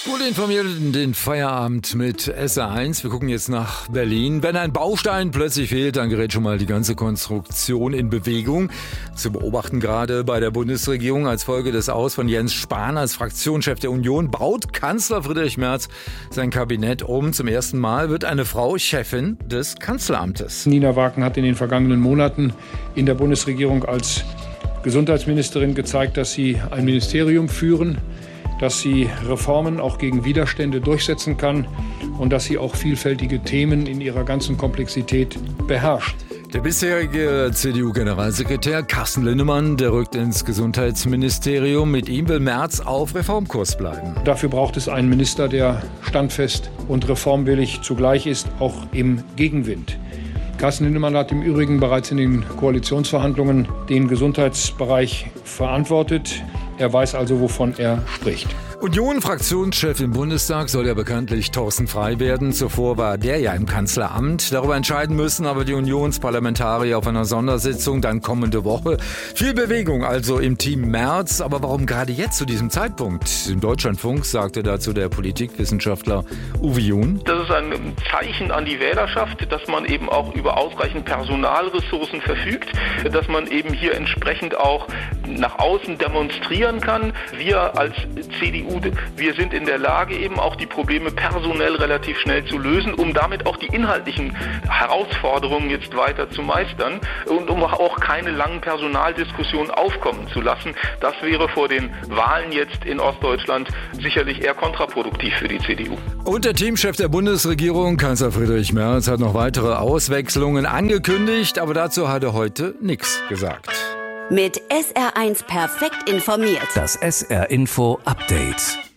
Gut informiert in den Feierabend mit SR1. Wir gucken jetzt nach Berlin. Wenn ein Baustein plötzlich fehlt, dann gerät schon mal die ganze Konstruktion in Bewegung. Zu beobachten gerade bei der Bundesregierung als Folge des Aus von Jens Spahn als Fraktionschef der Union baut Kanzler Friedrich Merz sein Kabinett um. Zum ersten Mal wird eine Frau Chefin des Kanzleramtes. Nina Waken hat in den vergangenen Monaten in der Bundesregierung als Gesundheitsministerin gezeigt, dass sie ein Ministerium führen, dass sie Reformen auch gegen Widerstände durchsetzen kann und dass sie auch vielfältige Themen in ihrer ganzen Komplexität beherrscht. Der bisherige CDU-Generalsekretär Carsten Linnemann, der rückt ins Gesundheitsministerium. Mit ihm will Merz auf Reformkurs bleiben. Dafür braucht es einen Minister, der standfest und reformwillig zugleich ist, auch im Gegenwind. Carsten Linnemann hat im Übrigen bereits in den Koalitionsverhandlungen den Gesundheitsbereich verantwortet. Er weiß also, wovon er spricht. Union-Fraktionschef im Bundestag soll ja bekanntlich Thorsten Frey werden. Zuvor war der ja im Kanzleramt. Darüber entscheiden müssen aber die Unionsparlamentarier auf einer Sondersitzung dann kommende Woche. Viel Bewegung also im Team Merz. Aber warum gerade jetzt zu diesem Zeitpunkt? Im Deutschlandfunk sagte dazu der Politikwissenschaftler Uwe Jun. Das ist ein Zeichen an die Wählerschaft, dass man eben auch über ausreichend Personalressourcen verfügt, dass man eben hier entsprechend auch nach außen demonstrieren kann. Wir als CDU, wir sind in der Lage, eben auch die Probleme personell relativ schnell zu lösen, um damit auch die inhaltlichen Herausforderungen jetzt weiter zu meistern und um auch keine langen Personaldiskussionen aufkommen zu lassen. Das wäre vor den Wahlen jetzt in Ostdeutschland sicherlich eher kontraproduktiv für die CDU. Und der Teamchef der Bundesregierung, Kanzler Friedrich Merz, hat noch weitere Auswechslungen angekündigt, aber dazu hat er heute nichts gesagt. Mit SR1 perfekt informiert. Das SR Info Update.